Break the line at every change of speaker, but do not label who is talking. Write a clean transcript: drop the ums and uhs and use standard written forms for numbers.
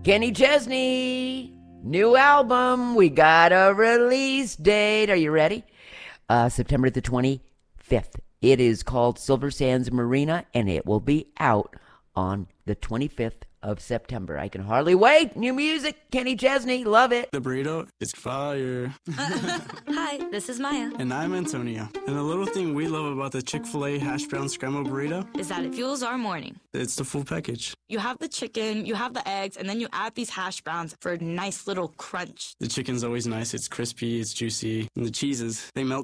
Kenny Chesney, new album. We got a release date. Are you ready? September the 25th. It is called Silver Sands Marina, and it will be out on the 25th of September. I can hardly wait. New music, Kenny Chesney, love it.
The burrito is fire.
Hi, this is Maya.
And I'm Antonia. And the little thing we love about the Chick-fil-A hash brown scrambled burrito
is that it fuels our morning.
It's the full package.
You have the chicken, you have the eggs, and then you add these hash browns for a nice little crunch.
The chicken's always nice. It's crispy, it's juicy, and the cheeses, they melt